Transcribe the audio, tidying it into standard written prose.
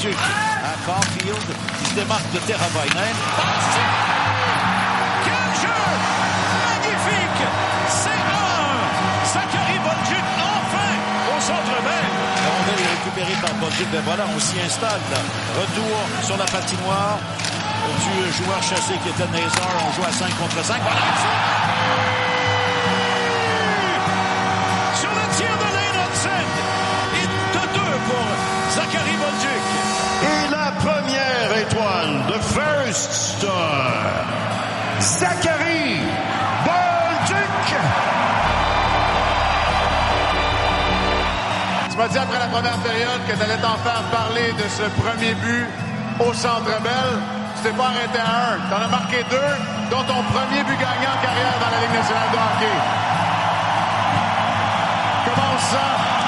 Bolduc à Caulfield qui se démarque de Teravainen. Quel jeu magnifique! C'est Zachary Bolduc enfin au Centre Bell. La rondelle est récupérée par Bolduc. Ben voilà, on s'y installe. Là. Retour sur la patinoire du joueur chassé qui était Nazar. On joue à 5 contre 5. Voilà! Sur le tir de Lane Hudson. Et de 2 pour Zachary Bolduc. Et la première étoile, the first star, Zachary Bolduc. Tu m'as dit après la première période que tu allais t'en faire parler de ce premier but au Centre Bell. Tu t'es pas arrêté à 1. Tu en as marqué 2, dont ton premier but gagnant en carrière dans la Ligue nationale de hockey. Comment ça?